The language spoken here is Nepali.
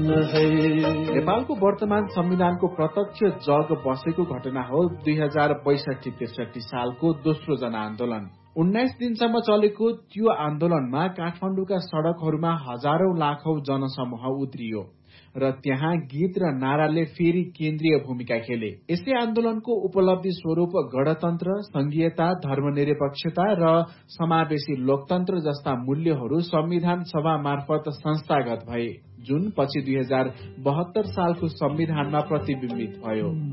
नेपालको वर्तमान संविधानको प्रत्यक्ष जग बसेको घटना हो 2062-63 सालको दोस्रो जनआन्दोलन। 19 दिनसम्म चलेको त्यो आन्दोलनमा काठमाडौँका सड़कहरूमा हजारौं लाखौं जनसमूह उत्रियो र त्यहाँ गीत र नाराले फेरि केन्द्रीय भूमिका खेले। यसै आन्दोलनको उपलब्धि स्वरूप गणतन्त्र, संघीयता, धर्मनिरपेक्षता र समावेशी लोकतन्त्र जस्ता मूल्यहरू संविधान सभा मार्फत संस्थागत भए, जुन पछि 2072 सालको संविधानमा प्रतिबिम्बित भयो।